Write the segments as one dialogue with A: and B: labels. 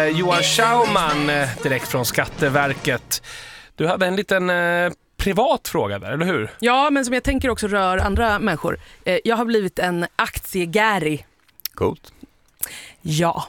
A: Johan Schauman direkt från Skatteverket. Du hade en liten privat fråga där, eller hur?
B: Ja, men som jag tänker också rör andra människor. Jag har blivit en aktiegäri.
C: Coolt.
B: Ja.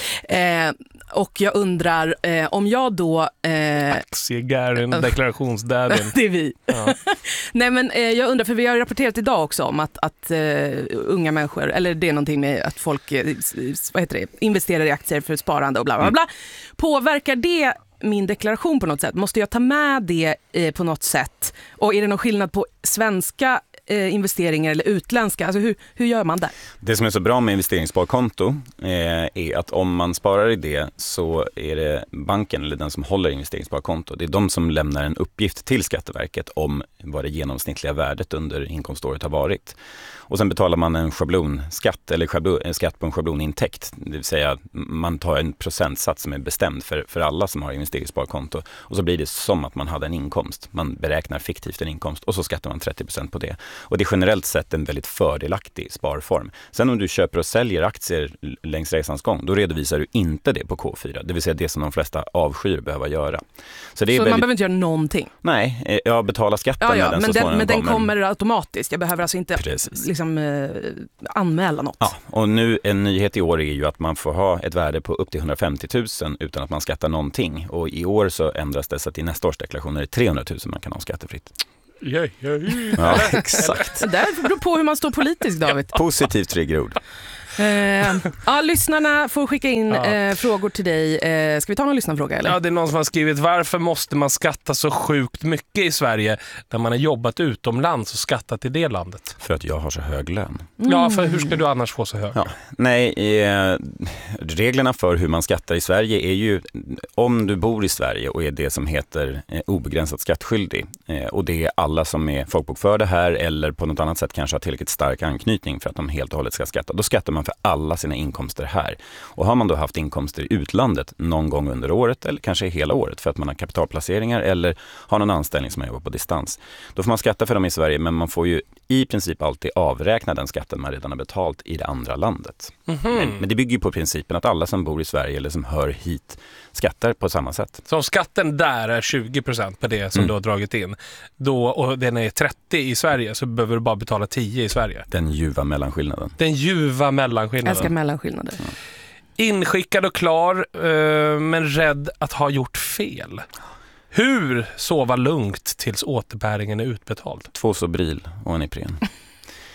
B: Och jag undrar om jag då...
A: Aktiegärin, deklarationsdäden.
B: Det är vi.
A: Ja.
B: Nej, men jag undrar, för vi har rapporterat idag också om att unga människor, eller det är någonting med att folk investerar i aktier för sparande och bla bla bla. Påverkar det min deklaration på något sätt? Måste jag ta med det på något sätt? Och är det någon skillnad på svenska investeringar eller utländska? Alltså hur gör man det?
C: Det som är så bra med investeringssparkonto är att om man sparar i det så är det banken eller den som håller investeringssparkonto. Det är de som lämnar en uppgift till Skatteverket om vad det genomsnittliga värdet under inkomståret har varit. Och sen betalar man en schablonskatt eller skatt på en schablonintäkt. Det vill säga man tar en procentsats som är bestämd för alla som har investeringssparkonto. Och så blir det som att man hade en inkomst. Man beräknar fiktivt en inkomst och så skattar man 30% på det. Och det är generellt sett en väldigt fördelaktig sparform. Sen om du köper och säljer aktier längs resans gång, då redovisar du inte det på K4. Det vill säga det som de flesta avskyr behöva göra. Så man
B: behöver inte göra någonting?
C: Nej, jag betalar skatten när den så småningom
B: men den kommer automatiskt. Jag behöver alltså inte anmäla något.
C: Ja, och nu en nyhet i år är ju att man får ha ett värde på upp till 150 000 utan att man skattar någonting. Och i år så ändras det så att i nästa års deklaration är det 300 000 man kan ha skattefritt. Ja, exakt.
B: Det där beror på hur man står politiskt, David.
C: Positivt triggerord.
B: Lyssnarna får skicka in frågor till dig. Ska vi ta någon lyssnarfråga eller?
A: Ja, det är någon som har skrivit: varför måste man skatta så sjukt mycket i Sverige när man har jobbat utomlands och skattat i det landet?
C: För att jag har så hög lön.
A: Ja, för hur ska du annars få så hög?
C: Ja. Nej, reglerna för hur man skattar i Sverige är ju om du bor i Sverige och är det som heter obegränsat skattskyldig och det är alla som är folkbokförda här eller på något annat sätt kanske har tillräckligt stark anknytning för att de helt och hållet ska skatta. Då skattar man för alla sina inkomster här. Och har man då haft inkomster i utlandet någon gång under året eller kanske hela året för att man har kapitalplaceringar eller har någon anställning som man jobbar på distans, då får man skatta för dem i Sverige, men man får ju i princip alltid avräkna den skatten man redan har betalt i det andra landet. Men det bygger ju på principen att alla som bor i Sverige eller som hör hit skattar på samma sätt.
A: Så om skatten där är 20% på det som du har dragit in då, och den är 30 i Sverige, så behöver du bara betala 10 i Sverige.
C: Den ljuva mellanskillnaden.
B: Jag älskar mellanskillnader.
A: Inskickad och klar, men rädd att ha gjort fel. Hur sova lugnt tills återbäringen är utbetald?
C: 2 Sobril och en Ipren.